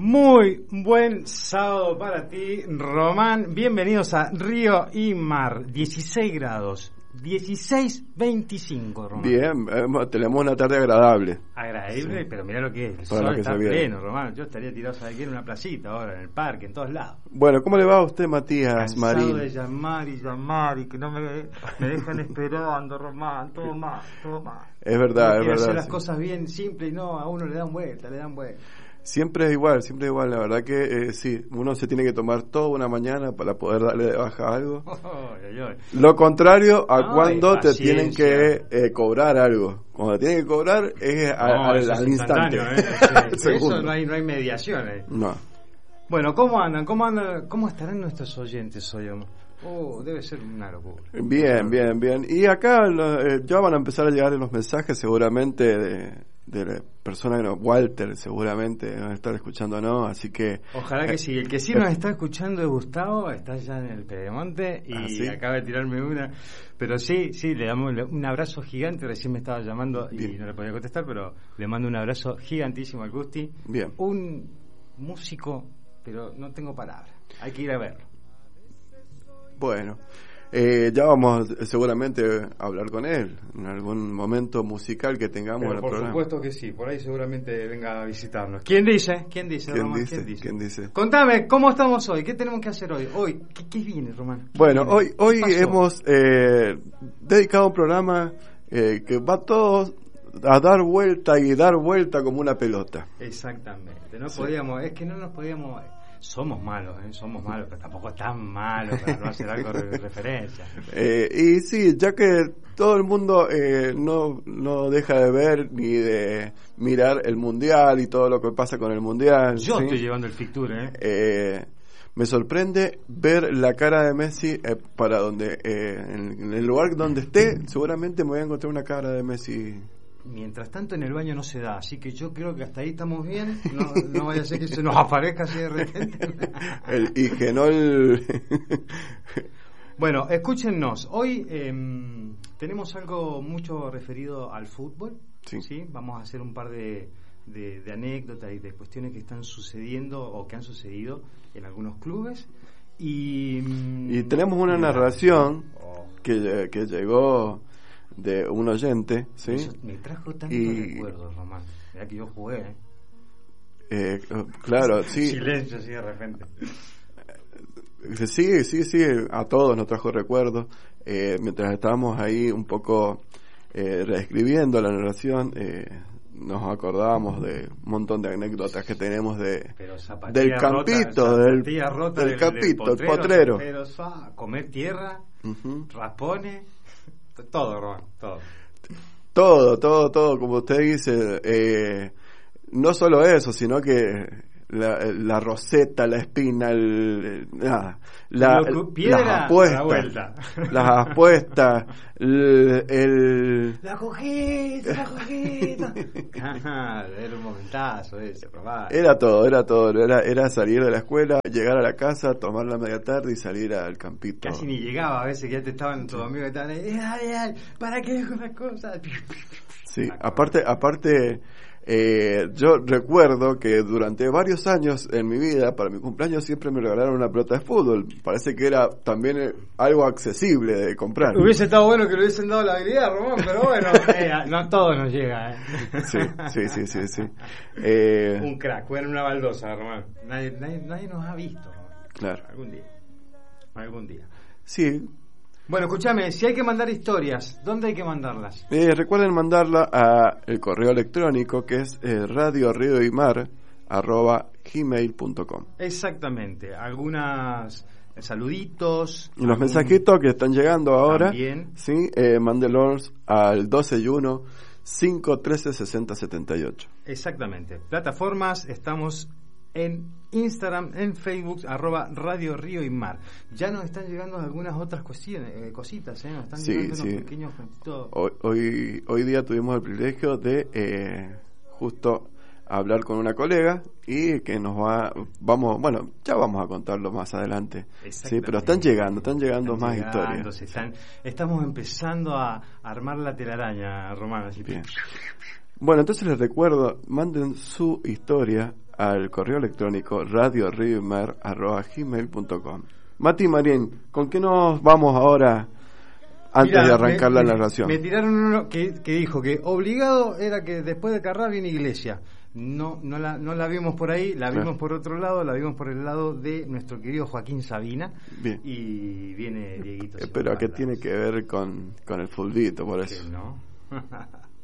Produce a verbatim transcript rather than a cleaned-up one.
Muy buen sábado para ti, Román. Bienvenidos a Río y Mar. dieciséis grados. dieciséis veinticinco, Román. Bien, eh, tenemos una tarde agradable. Agradable, sí. Pero mira lo que es. El Para sol lo que está se viene. pleno, Román. Yo estaría tirado, ¿sabe qué? En una placita ahora, en el parque, en todos lados. Bueno, ¿cómo le va a usted, Matías Cansado Marín? de llamar y llamar y que no me, me dejan esperando, Román. Todo mal, todo mal. Es verdad, no es verdad. verdad. Hacer las sí. cosas bien simples y no, a uno le dan vuelta, le dan vuelta. Siempre es igual, siempre es igual. La verdad que eh, sí, uno se tiene que tomar toda una mañana para poder darle de baja algo. Oh, ay, ay. Lo contrario a Ay, cuando te paciencia. tienen que eh, cobrar algo. Cuando te tienen que cobrar es a- No, al, eso al es instante. instantáneo, ¿eh? Al Sí, eso segundo. no hay, no hay mediación ahí. No. Bueno, ¿cómo andan? ¿Cómo andan? ¿Cómo estarán nuestros oyentes hoy, amor? Oh, debe ser una locura. Bien, bien, bien. Y acá lo- eh, ya van a empezar a llegar los mensajes seguramente de, de la persona que nos, Walter seguramente nos está escuchando, ¿no? Así que... Ojalá que eh, sí. El que sí nos está escuchando es Gustavo, está allá en el Pedemonte y ¿Ah, sí? acaba de tirarme una. Pero sí, sí, le damos un abrazo gigante. Recién me estaba llamando y Bien. no le podía contestar, pero le mando un abrazo gigantísimo al Gusti. Bien. Un músico, pero no tengo palabras. Hay que ir a verlo. Bueno, eh, ya vamos eh, seguramente a hablar con él en algún momento musical que tengamos en Pero el por programa. supuesto que sí, por ahí seguramente venga a visitarnos. ¿Quién dice? ¿Quién dice, ¿Quién Román? dice? ¿Quién dice? ¿Quién dice? Contame, ¿cómo estamos hoy? ¿Qué tenemos que hacer hoy? Hoy, ¿qué, qué viene, Román? ¿Qué Bueno, viene? hoy hoy ¿Qué pasó? hemos eh, dedicado un programa eh, que va todo a dar vuelta y dar vuelta como una pelota. Exactamente, no Sí. podíamos, es que no nos podíamos... Somos malos, ¿eh? Somos malos, pero tampoco tan malos para no hacer algo de referencia. Eh, y sí, ya que todo el mundo eh, no, no deja de ver ni de mirar el mundial y todo lo que pasa con el mundial. Yo ¿sí? estoy llevando el Ficture, ¿eh? Eh, me sorprende ver la cara de Messi eh, para donde, eh, en, en el lugar donde esté, seguramente me voy a encontrar una cara de Messi. Mientras tanto en el baño no se da, así que yo creo que hasta ahí estamos bien, no, no vaya a ser que se nos aparezca así de repente. El, y que no el... Bueno, escúchennos, hoy eh, tenemos algo mucho referido al fútbol, Sí. ¿sí? Vamos a hacer un par de, de, de anécdotas y de cuestiones que están sucediendo o que han sucedido en algunos clubes. Y, Y tenemos una y- narración Oh, que, que llegó de un oyente, ¿sí? eso me trajo tantos Y- recuerdos, Román. Mirá que yo jugué, ¿eh? Eh, claro, sí. Silencio así de repente. Sí, sí, sí, a todos nos trajo recuerdos. Eh, mientras estábamos ahí un poco eh, reescribiendo la narración, eh, nos acordábamos de un montón de anécdotas que tenemos de Pero zapatilla del campito, rota, del, zapatilla rota del campito, el potrero. Pero, sa, comer tierra, Ujú. raspones, t- todo, Román, todo. Todo, todo, todo, como usted dice, eh, no solo eso, sino que la, la roseta, la espina, el, el- nada, la, Lo que- piedra, las a la apuestas, vuelta. las apuestas, el, el La cogiste, la cogiste. Ajá, era un momentazo ese, Román. era todo, era todo, era, era salir de la escuela, llegar a la casa, tomar la media tarde y salir al campito. Casi ni llegaba, a veces que ya te estaban tus amigos que estaban ahí, eh, dale, dale, ¿para qué dejo las cosas? Sí, aparte, aparte, eh, yo recuerdo que durante varios años en mi vida, para mi cumpleaños siempre me regalaron una pelota de fútbol. Parece que era también eh, algo accesible de comprar. Hubiese estado bueno que le hubiesen dado la habilidad, Román, pero bueno, eh, no todo nos llega, ¿eh? Sí, sí, sí, sí, sí. Eh, Un crack, juega en una baldosa, Román. Nadie, nadie, nadie nos ha visto, Román. claro. Algún día. Algún día. Sí. Bueno, escúchame, si hay que mandar historias, ¿dónde hay que mandarlas? Eh, recuerden mandarla a el correo electrónico que es eh, radio río y mar arroba gmail punto com. Exactamente, algunas eh, saluditos. Y los algún- mensajitos que están llegando ahora, También. sí, eh, mándenlos al doce y uno, cinco uno tres, seis cero siete ocho. Exactamente. Plataformas, estamos en Instagram, en Facebook, arroba Radio Río y Mar. Ya nos están llegando algunas otras cosines, eh, cositas, ¿eh? Nos están Sí, llegando sí. unos pequeños cuentitos. Hoy, hoy, hoy día tuvimos el privilegio de eh, justo hablar con una colega y que nos va, vamos, bueno, ya vamos a contarlo más adelante. Sí, pero están llegando, están llegando Están más llegando, historias. se están, estamos empezando a armar la telaraña, Román. Así. Bien. Bueno, entonces les recuerdo, manden su historia al correo electrónico radio río y mar arroba gmail punto com. Mati Marín, ¿con qué nos vamos ahora antes Mirá, de arrancar me, la me, narración? Me tiraron uno que, que dijo que obligado era que después de Carrá viene Iglesia. No, no la, no la vimos por ahí, la vimos claro. por otro lado, la vimos por el lado de nuestro querido Joaquín Sabina. Bien. Y viene Dieguito. Pero ¿qué tiene que ver con, con el fulbito, por eso? ¿No?